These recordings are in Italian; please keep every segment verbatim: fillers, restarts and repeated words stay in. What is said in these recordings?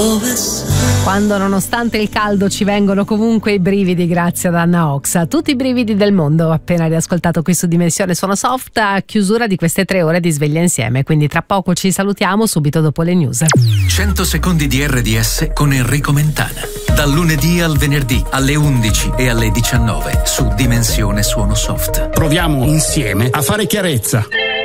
Quando nonostante il caldo ci vengono comunque i brividi grazie ad Anna Oxa. Tutti i brividi del mondo appena riascoltato qui su Dimensione Suono Soft, a chiusura di queste tre ore di Sveglia Insieme, quindi tra poco ci salutiamo subito dopo le news. cento secondi di R D S con Enrico Mentana, dal lunedì al venerdì alle undici e alle diciannove su Dimensione Suono Soft. Proviamo insieme a fare chiarezza.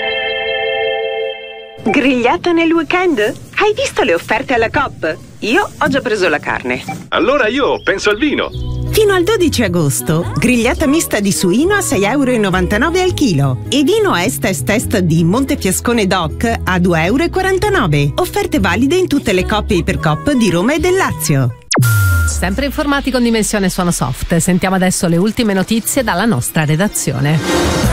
Grigliata nel weekend? Hai visto le offerte alla Coop? Io ho già preso la carne. Allora io penso al vino. Fino al dodici agosto, grigliata mista di suino a sei virgola novantanove euro al chilo e vino Est Est Est di Montefiascone Doc a due virgola quarantanove euro. Offerte valide in tutte le Coop e Ipercoop di Roma e del Lazio. Sempre informati con Dimensione Suono Soft. Sentiamo adesso le ultime notizie dalla nostra redazione.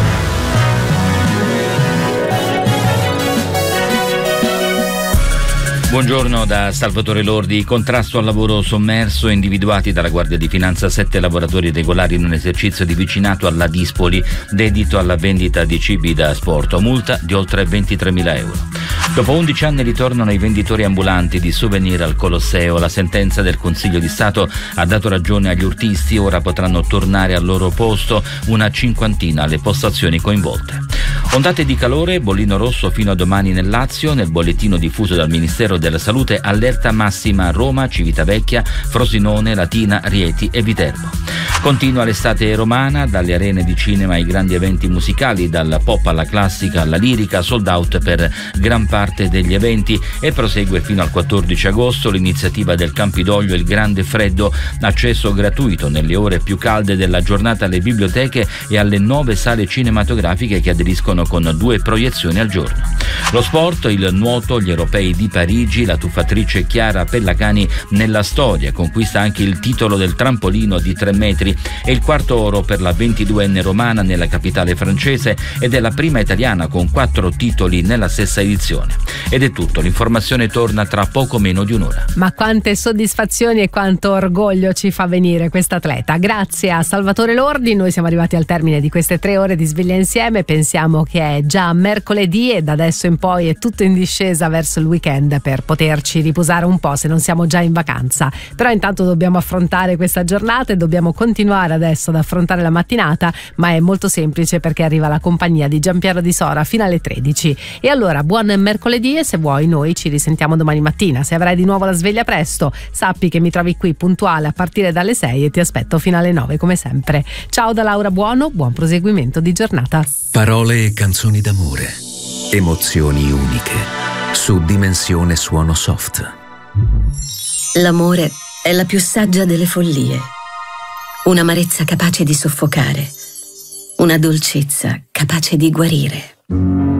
Buongiorno da Salvatore Lordi. Contrasto al lavoro sommerso, individuati dalla Guardia di Finanza sette lavoratori regolari in un esercizio di vicinato alla Dispoli dedito alla vendita di cibi da asporto, multa di oltre ventitremila euro. Dopo undici anni ritornano i venditori ambulanti di souvenir al Colosseo. La sentenza del Consiglio di Stato ha dato ragione agli urtisti, ora potranno tornare al loro posto, una cinquantina le postazioni coinvolte. Ondate di calore, bollino rosso fino a domani nel Lazio. Nel bollettino diffuso dal Ministero della Salute, allerta massima a Roma, Civitavecchia, Frosinone, Latina, Rieti e Viterbo. Continua l'estate romana, dalle arene di cinema ai grandi eventi musicali, dalla pop alla classica alla lirica, sold out per gran parte degli eventi, e prosegue fino al quattordici agosto l'iniziativa del Campidoglio Il Grande Freddo, accesso gratuito nelle ore più calde della giornata alle biblioteche e alle nove sale cinematografiche che aderiscono con due proiezioni al giorno. Lo sport, il nuoto, gli europei di Parigi, la tuffatrice Chiara Pellacani nella storia, conquista anche il titolo del trampolino di tre metri e il quarto oro per la ventiduenne romana nella capitale francese, ed è la prima italiana con quattro titoli nella stessa edizione. Ed è tutto, l'informazione torna tra poco meno di un'ora. Ma quante soddisfazioni e quanto orgoglio ci fa venire questa atleta. Grazie a Salvatore Lordi, noi siamo arrivati al termine di queste tre ore di Sveglia Insieme. Pensiamo che è già mercoledì e da adesso in poi è tutto in discesa verso il weekend per poterci riposare un po' se non siamo già in vacanza. Però intanto dobbiamo affrontare questa giornata e dobbiamo continuare adesso ad affrontare la mattinata, ma è molto semplice perché arriva la compagnia di Giampiero Di Sora fino alle tredici. E allora buon mercoledì, e se vuoi noi ci risentiamo domani mattina. Se avrai di nuovo la sveglia presto, sappi che mi trovi qui puntuale a partire dalle sei e ti aspetto fino alle nove come sempre. Ciao da Laura Buono, buon proseguimento di giornata. Parole e canzoni d'amore, emozioni uniche, su Dimensione Suono Soft. L'amore è la più saggia delle follie, un'amarezza capace di soffocare, una dolcezza capace di guarire.